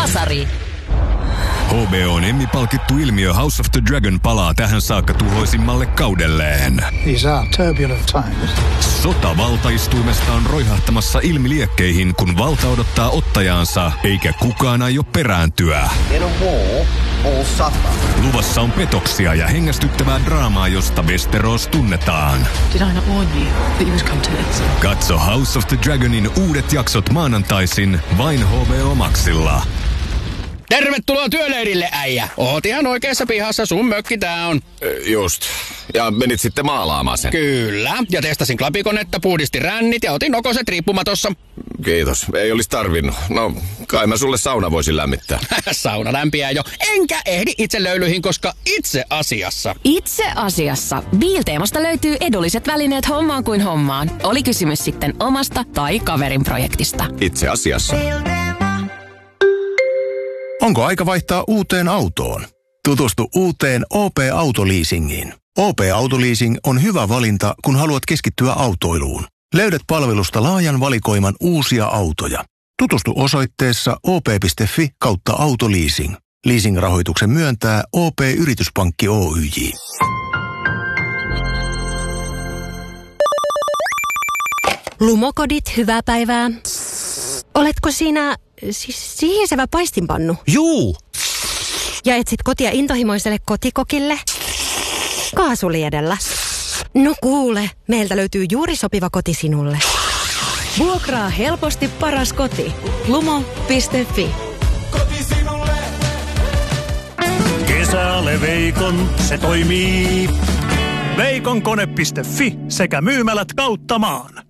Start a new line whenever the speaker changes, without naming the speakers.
Kasari.
HBO:n Emmy-palkittu ilmiö House of the Dragon palaa tähän saakka tuhoisimmalle kaudelleen.
These are turbulent times.
Sota valtaistuimesta on roihahtamassa ilmiliekkeihin, kun valta odottaa ottajaansa, eikä kukaan aio perääntyä. Luvassa on petoksia ja hengästyttävää draamaa, josta Westeros tunnetaan.
Did I not warn you that you was come to this?
Katso House of the Dragonin uudet jaksot maanantaisin vain HBO Maxilla.
Tervetuloa työleirille, äijä. Oot ihan oikeassa pihassa, sun mökki tää on.
Just. Ja menit sitten maalaamaan sen.
Kyllä. Ja testasin klapikonetta, puhdistin rännit ja otin nokoset riippumatossa.
Kiitos. Ei olisi tarvinnut. No, kai mä sulle sauna voisin lämmittää.
Sauna lämpiää jo. Enkä ehdi itse löylyihin, koska itse asiassa
Biilteemasta löytyy edulliset välineet hommaan kuin hommaan. Oli kysymys sitten omasta tai kaverin projektista.
Itse asiassa.
Onko aika vaihtaa uuteen autoon? Tutustu uuteen OP-autoleasingiin. OP-autoleasing on hyvä valinta, kun haluat keskittyä autoiluun. Löydät palvelusta laajan valikoiman uusia autoja. Tutustu osoitteessa op.fi/autoleasing. Leasing-rahoituksen myöntää OP-yrityspankki Oyj.
Lumokodit, hyvää päivää. Oletko sinä sihisevä paistinpannu?
Juu!
Ja etsit kotia intohimoiselle kotikokille? Kaasuliedellä. No kuule, meiltä löytyy juuri sopiva koti sinulle.
Vuokraa helposti paras koti. Lumo.fi.
Koti sinulle. Kesälle Veikon se toimii. Veikonkone.fi sekä myymälät kautta maan.